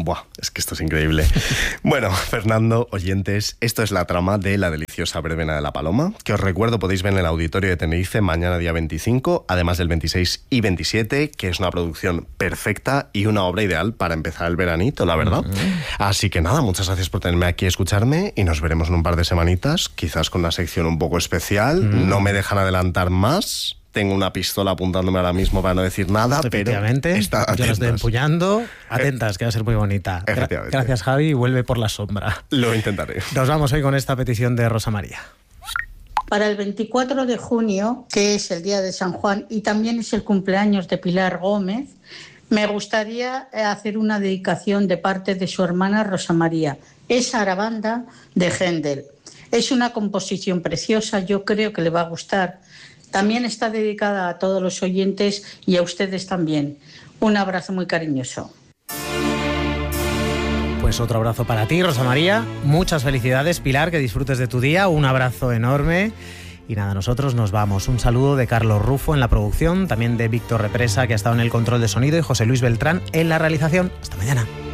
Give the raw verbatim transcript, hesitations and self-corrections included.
Buah, es que esto es increíble. Bueno, Fernando, oyentes, esto es la trama de La deliciosa verbena de la Paloma, que os recuerdo podéis ver en el Auditorio de Tenerife mañana día veinticinco, además del veintiséis y veintisiete, que es una producción perfecta y una obra ideal para empezar el veranito, la verdad. Uh-huh. Así que nada, muchas gracias por tenerme aquí a escucharme y nos veremos en un par de semanitas, quizás con una sección un poco especial. Uh-huh. No me dejan adelantar más. Tengo una pistola apuntándome ahora mismo para no decir nada, efectivamente, pero está yo la estoy empuñando. Atentas, que va a ser muy bonita. Gra- gracias, Javi, y vuelve por la sombra. Lo intentaré. Nos vamos hoy con esta petición de Rosa María. Para el veinticuatro de junio, que es el día de San Juan y también es el cumpleaños de Pilar Gómez, me gustaría hacer una dedicación de parte de su hermana Rosa María. Es Arabanda de Händel. Es una composición preciosa, yo creo que le va a gustar. También está dedicada a todos los oyentes y a ustedes también. Un abrazo muy cariñoso. Pues otro abrazo para ti, Rosa María. Muchas felicidades, Pilar, que disfrutes de tu día. Un abrazo enorme. Y nada, nosotros nos vamos. Un saludo de Carlos Rufo en la producción, también de Víctor Represa, que ha estado en el control de sonido, y José Luis Beltrán en la realización. Hasta mañana.